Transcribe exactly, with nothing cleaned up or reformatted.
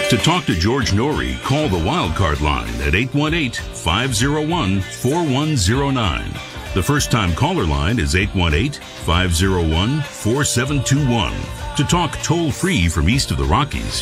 To talk to George Norrie, call the Wildcard line at eight one eight, five oh one, four one oh nine. The first-time caller line is eight one eight, five oh one, four seven two one. To talk toll-free from east of the Rockies,